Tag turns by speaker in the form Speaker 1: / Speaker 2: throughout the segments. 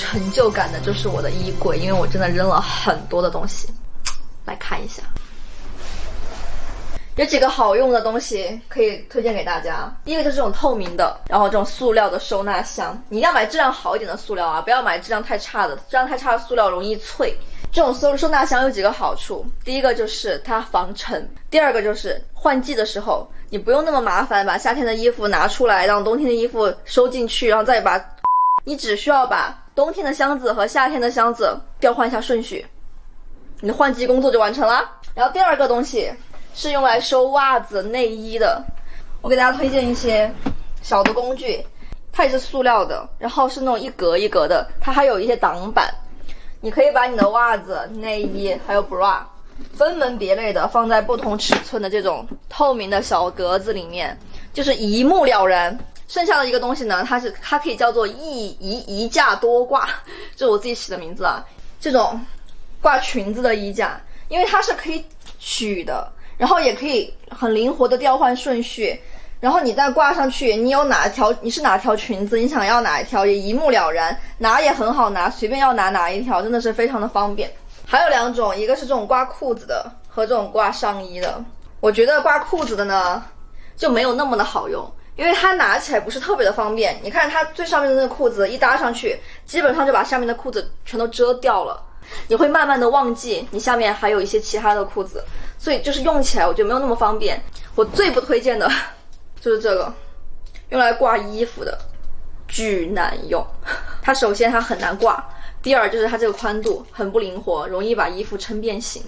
Speaker 1: 成就感的就是我的衣柜，因为我真的扔了很多的东西。来看一下，有几个好用的东西可以推荐给大家。第一个就是这种透明的，然后这种塑料的收纳箱，你一定要买质量好一点的塑料啊，不要买质量太差的，质量太差的塑料容易脆。这种收纳箱有几个好处，第一个就是它防尘，第二个就是换季的时候你不用那么麻烦把夏天的衣服拿出来，让冬天的衣服收进去，然后再把，你只需要把冬天的箱子和夏天的箱子调换一下顺序，你的换季工作就完成了。然后第二个东西是用来收袜子内衣的，我给大家推荐一些小的工具，它也是塑料的，然后是那种一格一格的，它还有一些挡板，你可以把你的袜子、内衣还有 bra 分门别类的放在不同尺寸的这种透明的小格子里面，就是一目了然。剩下的一个东西呢，它可以叫做一架多挂，这是我自己起的名字啊。这种挂裙子的衣架，因为它是可以取的，然后也可以很灵活的调换顺序，然后你再挂上去，你是哪条裙子，你想要哪一条也一目了然，拿也很好拿，随便要拿哪一条真的是非常的方便。还有两种，一个是这种挂裤子的和这种挂上衣的。我觉得挂裤子的呢就没有那么的好用，因为它拿起来不是特别的方便。你看它最上面的那个裤子一搭上去，基本上就把下面的裤子全都遮掉了，你会慢慢的忘记你下面还有一些其他的裤子，所以就是用起来我觉得没有那么方便。我最不推荐的就是这个用来挂衣服的，巨难用。它首先它很难挂，第二就是它这个宽度很不灵活，容易把衣服撑变形。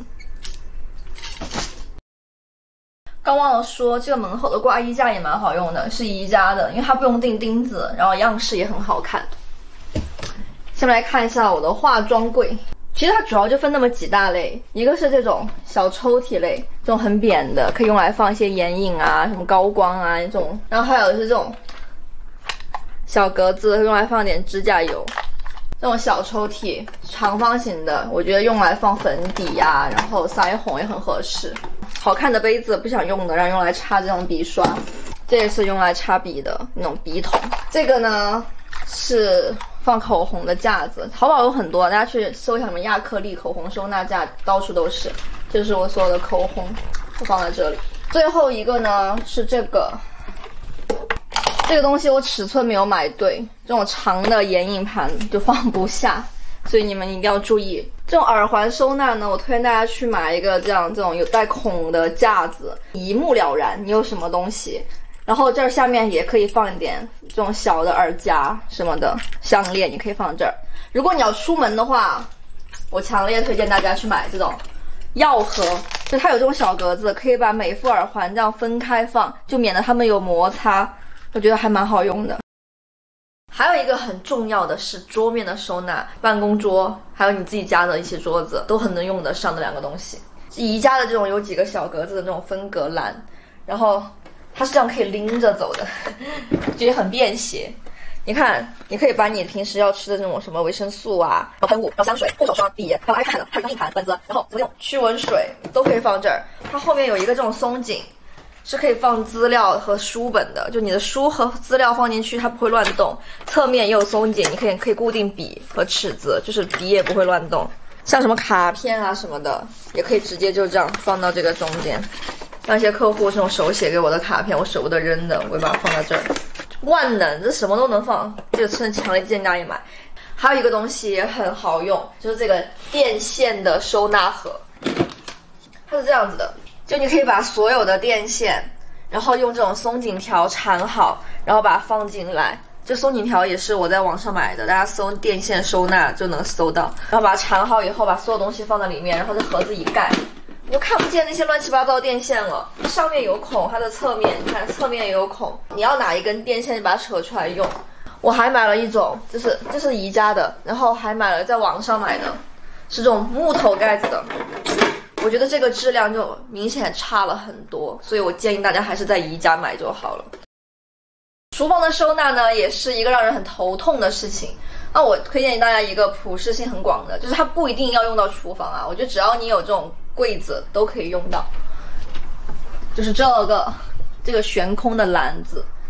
Speaker 1: 刚忘了说，这个门口的挂衣架也蛮好用的，是宜家的，因为它不用钉钉子，然后样式也很好看。下面来看一下我的化妆柜，其实它主要就分那么几大类，一个是这种小抽屉类，这种很扁的，可以用来放一些眼影啊、什么高光啊这种，然后还有是这种小格子，用来放点指甲油。这种小抽屉长方形的，我觉得用来放粉底呀、然后腮红也很合适。好看的杯子不想用的，然后用来插这种笔刷，这也是用来插笔的那种笔筒。这个呢是放口红的架子，淘宝有很多，大家去搜一下什么亚克力口红收纳架，到处都是。这是我所有的口红，我放在这里。最后一个呢是这个东西，我尺寸没有买对，这种长的眼影盘就放不下，所以你们一定要注意。这种耳环收纳呢，我推荐大家去买一个这种有带孔的架子，一目了然你有什么东西。然后这儿下面也可以放一点这种小的耳夹什么的，项链你可以放这儿。如果你要出门的话，我强烈推荐大家去买这种药盒，就它有这种小格子，可以把每副耳环这样分开放，就免得它们有摩擦，我觉得还蛮好用的。还有一个很重要的是桌面的收纳，办公桌还有你自己家的一些桌子都很能用得上的两个东西。宜家的这种有几个小格子的这种分隔栏，然后它是这样可以拎着走的，就也很便携。你看，你可以把你平时要吃的这种什么维生素啊、喷雾、香水、护手霜、笔，还有 iPad， 还有硬盘、本子，然后怎么用驱蚊水都可以放这儿。它后面有一个这种松紧，是可以放资料和书本的，就你的书和资料放进去，它不会乱动。侧面也有松紧，你可以固定笔和尺子，就是笔也不会乱动。像什么卡片啊什么的，也可以直接就这样放到这个中间。像一些客户这种手写给我的卡片，我舍不得扔的，我会把它放在这儿。万能，这什么都能放，这个真的强烈建议大家买。还有一个东西也很好用，就是这个电线的收纳盒，它是这样子的。就你可以把所有的电线，然后用这种松紧条缠好，然后把它放进来。这松紧条也是我在网上买的，大家搜电线收纳就能搜到。然后把它缠好以后，把所有东西放在里面，然后这盒子一盖，你就看不见那些乱七八糟的电线了。上面有孔，它的侧面，你看侧面也有孔，你要哪一根电线就把它扯出来用。我还买了一种，这是宜家的，然后还买了在网上买的，是这种木头盖子的。我觉得这个质量就明显差了很多，所以我建议大家还是在宜家买就好了。厨房的收纳呢，也是一个让人很头痛的事情。那我推荐大家一个普适性很广的，就是它不一定要用到厨房啊，我觉得只要你有这种柜子都可以用到。就是这个悬空的篮子，